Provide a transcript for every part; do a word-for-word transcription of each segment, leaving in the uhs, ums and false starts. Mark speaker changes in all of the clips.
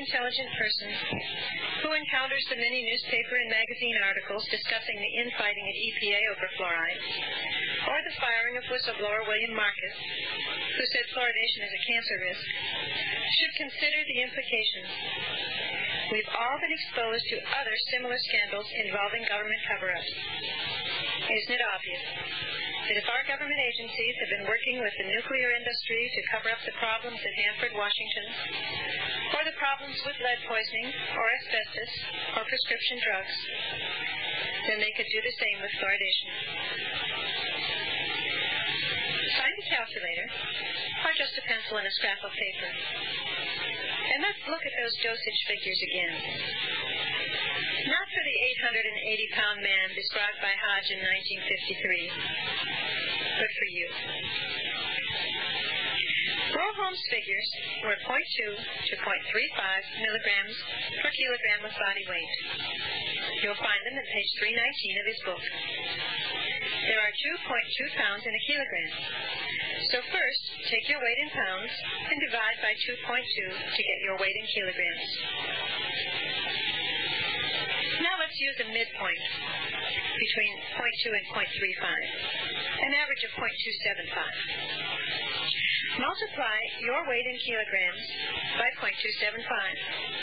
Speaker 1: intelligent person who encounters the many newspaper and magazine articles discussing the infighting at E P A over fluoride, or the firing of whistleblower William Marcus, who said fluoridation is a cancer risk, should consider the implications. We've all been exposed to other similar scandals involving government cover-ups. Isn't it obvious that if our government agencies have been working with the nuclear industry to cover up the problems at Hanford, Washington, or the problems with lead poisoning, or asbestos, or prescription drugs, then they could do the same with fluoridation. Find a calculator, or just a pencil and a scrap of paper, and let's look at those dosage figures again. Not for the eight hundred eighty pound man described by Hodge in nineteen fifty-three, but for you. Roholm's figures were zero point two to zero point three five milligrams per kilogram of body weight. You'll find them at page three nineteen of his book. There are two point two pounds in a kilogram. So first, take your weight in pounds and divide by two point two to get your weight in kilograms. Now let's use a midpoint between zero point two and zero point three five, an average of zero point two seven five. Multiply your weight in kilograms by zero point two seven five.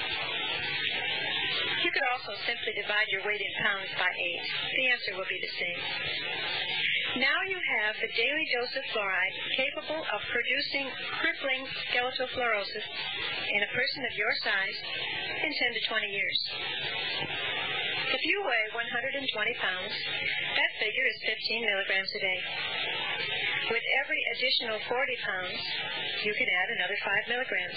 Speaker 1: You could also simply divide your weight in pounds by eight. The answer will be the same. Now you have the daily dose of fluoride capable of producing crippling skeletal fluorosis in a person of your size in ten to twenty years. If you weigh one hundred twenty pounds, that figure is fifteen milligrams a day. With every additional forty pounds, you can add another five milligrams.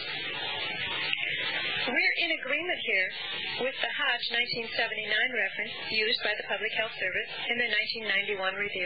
Speaker 1: We're in agreement here with the Hodge nineteen seventy-nine reference used by the Public Health Service in their nineteen ninety-one review.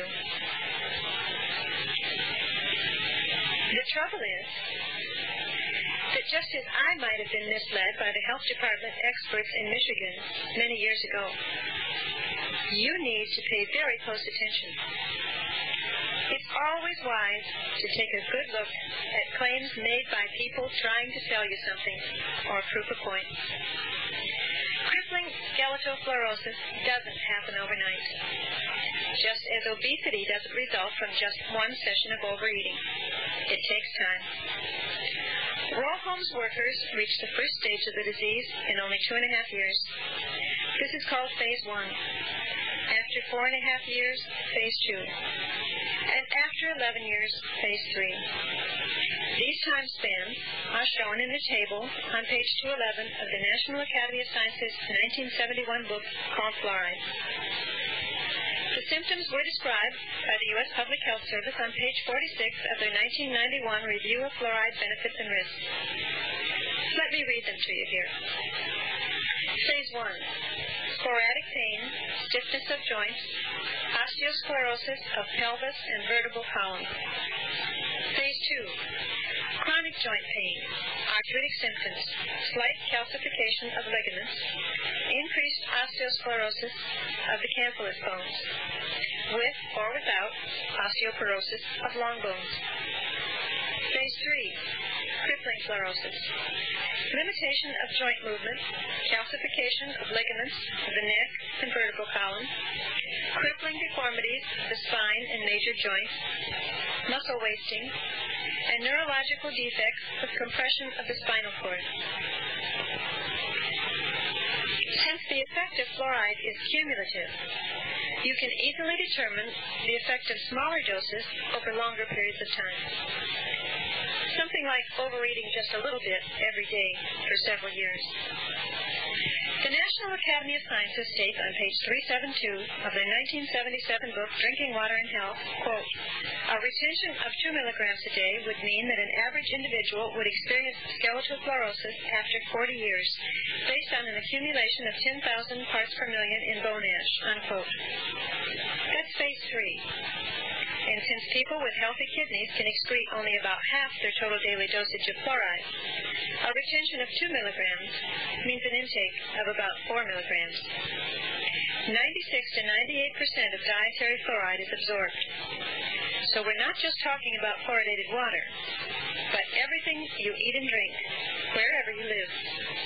Speaker 1: The trouble is that just as I might have been misled by the health department experts in Michigan many years ago, you need to pay very close attention. It's always wise to take a good look at claims made by people trying to sell you something or prove a point. Crippling skeletal fluorosis doesn't happen overnight, just as obesity doesn't result from just one session of overeating. It takes time. Roholm's workers reached the first stage of the disease in only two and a half years. This is called phase one. After four and a half years, phase two. And after eleven years, phase three. These time spans are shown in the table on page two eleven of the National Academy of Sciences nineteen seventy-one book called Fluoride. The symptoms were described by the U S Public Health Service on page forty-six of their nineteen ninety-one Review of Fluoride Benefits and Risks. Let me read them to you here. Phase one. Sporadic pain, stiffness of joints, osteosclerosis of pelvis and vertebral column. Phase two. Chronic joint pain, arthritic symptoms, slight calcification of ligaments, increased osteosclerosis of the campylus bones, with or without osteoporosis of long bones. Phase three. Crippling fluorosis. Limitation of joint movement, calcification of ligaments of the neck and vertebral column, crippling deformities of the spine and major joints, muscle wasting, and neurological defects of compression of the spinal cord. Since the effect of fluoride is cumulative, you can easily determine the effect of smaller doses over longer periods of time. Something like overeating just a little bit every day for several years. The National Academy of Sciences states on page three seventy-two of their nineteen seventy-seven book, Drinking Water and Health, quote, a retention of two milligrams a day would mean that an average individual would experience skeletal fluorosis after forty years, based on an accumulation of ten thousand parts per million in bone ash, unquote. That's phase three. And since people with healthy kidneys can excrete only about half their total daily dosage of fluoride, a retention of two milligrams means an intake of about four milligrams. ninety-six to ninety-eight percent of dietary fluoride is absorbed. So we're not just talking about fluoridated water, but everything you eat and drink, wherever you live.